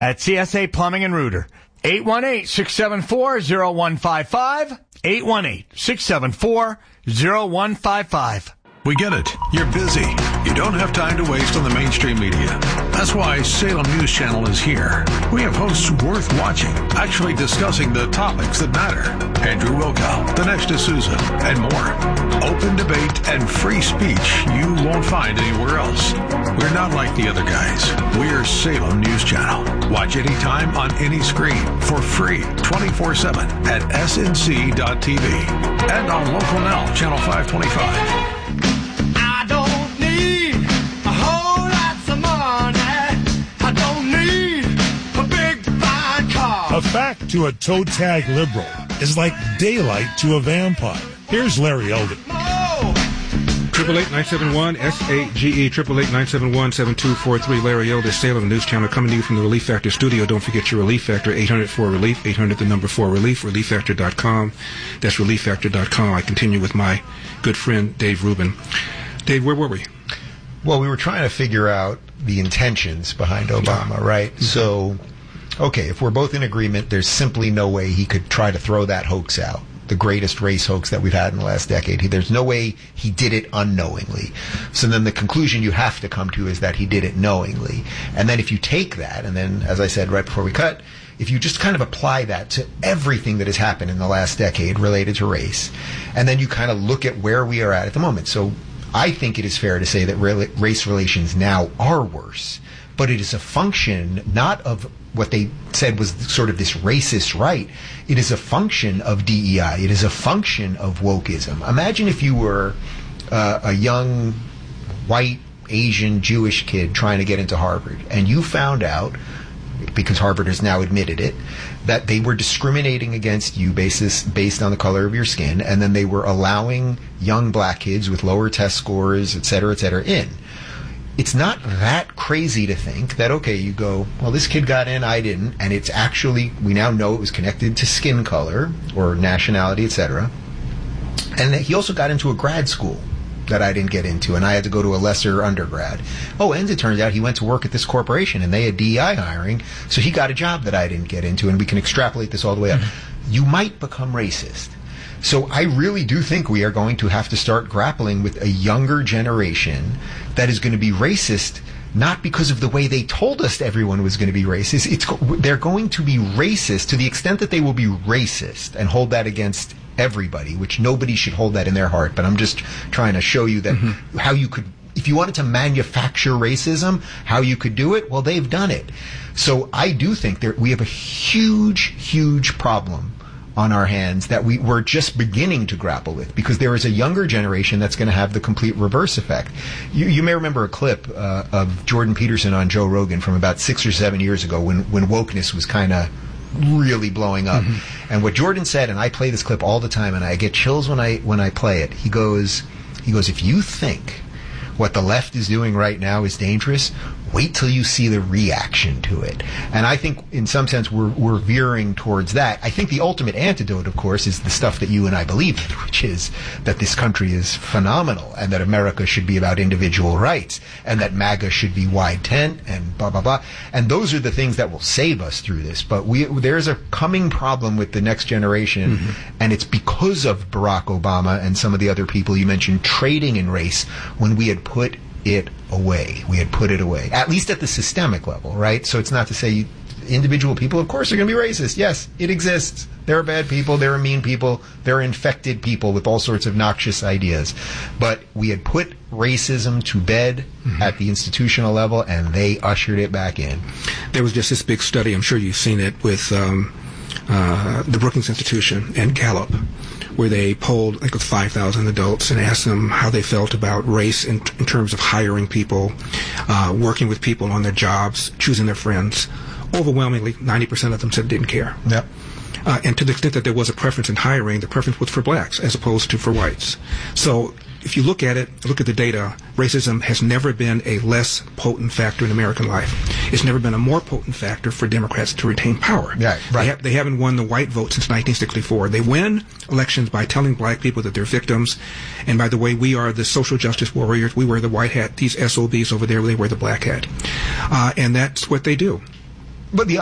at CSA Plumbing and Rooter. 818-674-0155. 818-674-0155. We get it. You're busy. You don't have time to waste on the mainstream media. That's why Salem News Channel is here. We have hosts worth watching, actually discussing the topics that matter. Andrew Wilkow, Dinesh D'Souza, and more. Open debate and free speech you won't find anywhere else. We're not like the other guys. We're Salem News Channel. Watch anytime on any screen for free 24/7 at snc.tv and on Local Now, Channel 525. A fact to a toe tag liberal is like daylight to a vampire. Here's Larry Elder. 888-971-SAGE, 888-971-7243. Larry Elder, Salem News Channel, coming to you from the Relief Factor studio. Don't forget your Relief Factor, 800-4-RELIEF, 800-4-RELIEF, ReliefFactor.com. That's ReliefFactor.com. I continue with my good friend, Dave Rubin. Dave, where were we? Well, we were trying to figure out the intentions behind Obama, right? Mm-hmm. So, okay, if we're both in agreement, there's simply no way he could try to throw that hoax out, the greatest race hoax that we've had in the last decade. There's no way he did it unknowingly. So then the conclusion you have to come to is that he did it knowingly. And then if you take that, and then, as I said right before we cut, if you just kind of apply that to everything that has happened in the last decade related to race, and then you kind of look at where we are at the moment. So I think it is fair to say that race relations now are worse, but it is a function not of what they said was sort of this racist right. It is a function of DEI. It is a function of wokeism. Imagine if you were a young white, Asian, Jewish kid trying to get into Harvard, and you found out, because Harvard has now admitted it, that they were discriminating against you based on the color of your skin, and then they were allowing young black kids with lower test scores, et cetera, in. It's not that crazy to think that, okay, you go, well, this kid got in, I didn't, and it's actually, we now know it was connected to skin color or nationality, et cetera, and that he also got into a grad school that I didn't get into, and I had to go to a lesser undergrad. Oh, and it turns out he went to work at this corporation, and they had DEI hiring, so he got a job that I didn't get into, and we can extrapolate this all the way up. You might become racist. So I really do think we are going to have to start grappling with a younger generation that is going to be racist, not because of the way they told us everyone was going to be racist. They're going to be racist to the extent that they will be racist and hold that against everybody, which nobody should hold that in their heart. But I'm just trying to show you that how you could, if you wanted to manufacture racism, how you could do it, well, they've done it. So I do think we have a huge problem on our hands that we're just beginning to grapple with, because there is a younger generation that's going to have the complete reverse effect. You may remember a clip of Jordan Peterson on Joe Rogan from about 6 or 7 years ago when wokeness was kind of really blowing up. And what Jordan said, and I play this clip all the time, and I get chills when I play it. He goes, if you think what the left is doing right now is dangerous, wait till you see the reaction to it. And I think, in some sense, we're veering towards that. I think the ultimate antidote, of course, is the stuff that you and I believe in, which is that this country is phenomenal, and that America should be about individual rights, and that MAGA should be wide tent, and blah, blah, blah. And those are the things that will save us through this. But there's a coming problem with the next generation, and it's because of Barack Obama and some of the other people you mentioned trading in race when we had put it away. We had put it away, at least at the systemic level, right? So it's not to say individual people, of course, are going to be racist. Yes, it exists. There are bad people. There are mean people. There are infected people with all sorts of noxious ideas. But we had put racism to bed at the institutional level, and they ushered it back in. There was just this big study, I'm sure you've seen it, with the Brookings Institution and Gallup, where they polled, I think, 5,000 adults and asked them how they felt about race in terms of hiring people, working with people on their jobs, choosing their friends. Overwhelmingly, 90% of them said didn't care. Yep. And to the extent that there was a preference in hiring, the preference was for blacks as opposed to for whites. So if you look at it, look at the data, racism has never been a less potent factor in American life. It's never been a more potent factor for Democrats to retain power. Yeah, right. They haven't won the white vote since 1964. They win elections by telling black people that they're victims. And by the way, we are the social justice warriors. We wear the white hat. These SOBs over there, they wear the black hat. And that's what they do. But the